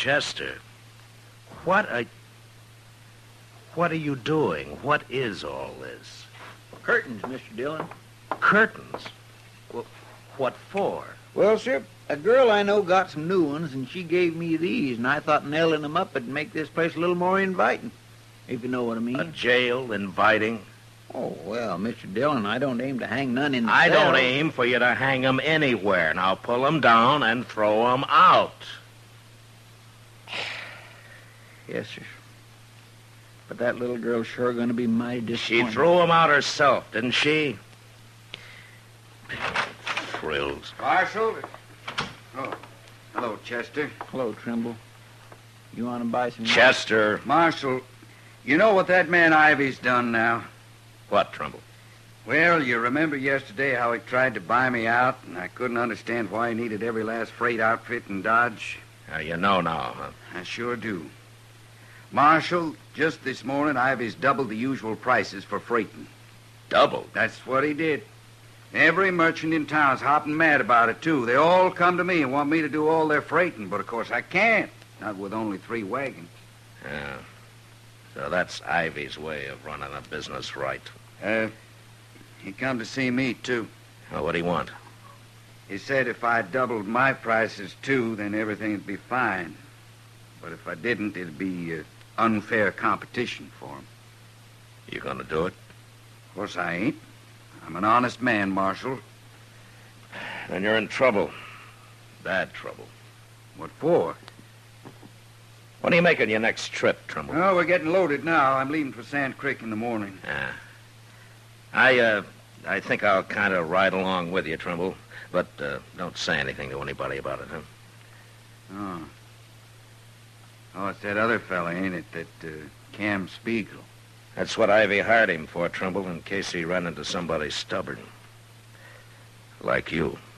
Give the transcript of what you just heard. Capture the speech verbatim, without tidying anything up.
Chester, what are... What are you doing? What is all this? Curtains, Mister Dillon. Curtains? Well, what for? Well, sir, a girl I know got some new ones, and she gave me these, and I thought nailing them up would make this place a little more inviting, if you know what I mean. A jail inviting? Oh, well, Mister Dillon, I don't aim to hang none in the I cell. don't aim for you to hang 'em anywhere. Now pull 'em down and throw 'em out. Yes, sir. But that little girl's sure going to be mighty She disappointed. threw 'em out herself, didn't she? Frills. Marshal? Oh, hello, Chester. Hello, Trimble. You want to buy some... Chester. Marshal, you know what that man Ivy's done now? What, Trumbull? Well, you remember yesterday how he tried to buy me out, and I couldn't understand why he needed every last freight outfit in Dodge? Now, you know now, huh? I sure do. Marshal, just this morning, Ivy's doubled the usual prices for freighting. Doubled? That's what he did. Every merchant in town's hopping mad about it, too. They all come to me and want me to do all their freighting, but of course I can't. Not with only three wagons. Yeah. So that's Ivy's way of running a business right. Uh, he come to see me, too. Well, what do you want? He said if I doubled my prices, too, then everything'd be fine. But if I didn't, it'd be uh, unfair competition for him. You gonna do it? Of course I ain't. I'm an honest man, Marshal. Then you're in trouble. Bad trouble. What for? When are you making your next trip, Trimble? Oh, we're getting loaded now. I'm leaving for Sand Creek in the morning. Yeah. I, uh, I think I'll kind of ride along with you, Trimble. But, uh, don't say anything to anybody about it, huh? Oh. Oh, it's that other fella, ain't it? That, uh, Cam Spiegel. That's what Ivy hired him for, Trimble, in case he ran into somebody stubborn. Like you.